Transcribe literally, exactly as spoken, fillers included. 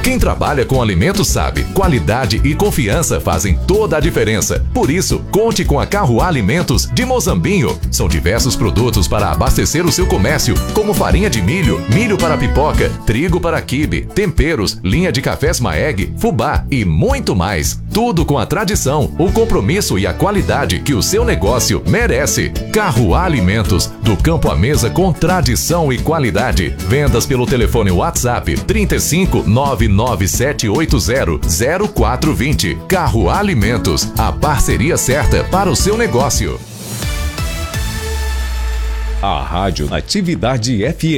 Quem trabalha com alimentos sabe, qualidade e confiança fazem toda a diferença. Por isso, conte com a Carroá Alimentos de Mozambinho. São diversos produtos para abastecer o seu comércio, como farinha de milho, milho para pipoca, trigo para quibe, temperos, linha de cafés Maeg, fubá e muito mais. Tudo com a tradição, o compromisso e a qualidade que o seu negócio merece. Carroá Alimentos, do campo à mesa com tradição e qualidade. Vendas pelo telefone WhatsApp trinta e cinco, nove nove sete oito zero, zero quatro dois zero. Carroá Alimentos, a parceria certa para o seu negócio. A Rádio Atividade F M